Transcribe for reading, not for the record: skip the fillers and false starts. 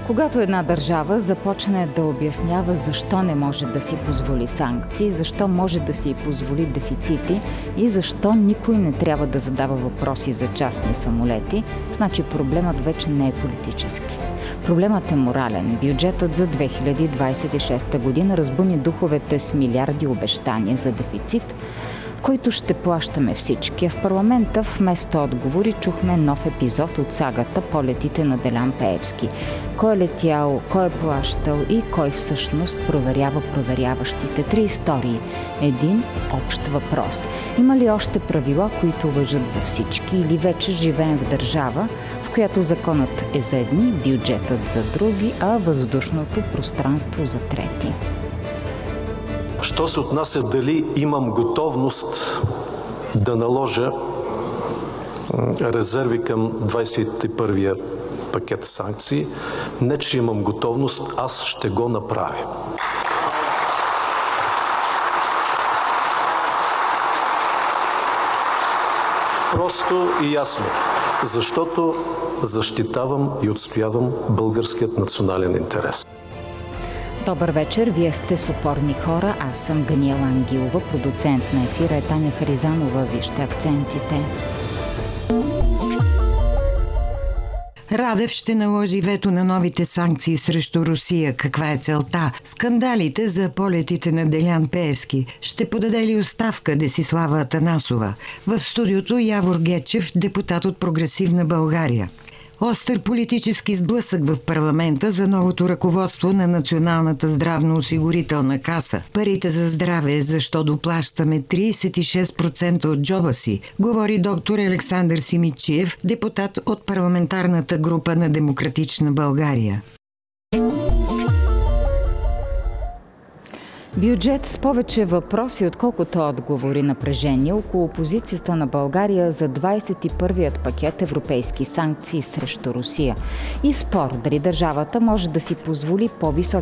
Когато една държава започне да обяснява защо не може да си позволи санкции, защо може да си позволи дефицити и защо никой не трябва да задава въпроси за частни самолети, значи проблемът вече не е политически. Проблемът е морален. Бюджетът за 2026 година разбуни духовете с милиарди обещания за дефицит, който ще плащаме всички. В парламента вместо отговори чухме нов епизод от сагата "Полетите на Делян Пеевски". Кой е летял, кой е плащал и кой всъщност проверява проверяващите. 3 истории. Един общ въпрос. Има ли още правила, които важат за всички, или вече живеем в държава, в която законът е за едни, бюджетът за други, а въздушното пространство за трети? Що се отнася дали имам готовност да наложа резерви към 21-я пакет санкции, не че имам готовност, аз ще го направя. Просто и ясно, защото защитавам и отстоявам българският национален интерес. Добър вечер, вие сте с Опорни хора, аз съм Ганиела Ангилова, продуцент на ефира е Таня Харизанова. Вижте акцентите. Радев ще наложи вето на новите санкции срещу Русия. Каква е целта? Скандалите за полетите на Делян Пеевски. Ще подаде ли оставка Десислава Атанасова? В студиото Явор Гечев, депутат от Прогресивна България. Остър политически сблъсък в парламента за новото ръководство на Националната здравноосигурителна каса. Парите за здраве, защо доплащаме 36% от джоба си, говори доктор Александър Симидчиев, депутат от парламентарната група на Демократична България. Бюджет с повече въпроси, отколкото отговори. Напрежение около позицията на България за 21-ият пакет европейски санкции срещу Русия. И спор дали държавата може да си позволи по-високи